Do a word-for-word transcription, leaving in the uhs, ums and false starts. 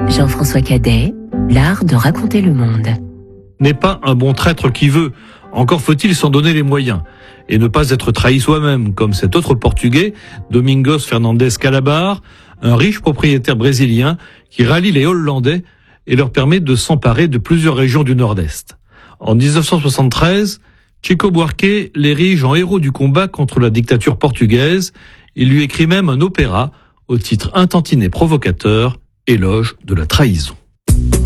Jean-François Cadet, l'art de raconter le monde. N'est pas un bon traître qui veut. Encore faut-il s'en donner les moyens. Et ne pas être trahi soi-même, comme cet autre Portugais, Domingos Fernandes Calabar, un riche propriétaire brésilien qui rallie les Hollandais et leur permet de s'emparer de plusieurs régions du Nord-Est. En dix-neuf cent soixante-treize, Chico Buarque l'érige en héros du combat contre la dictature portugaise. Il lui écrit même un opéra au titre intantiné provocateur, Éloge de la trahison.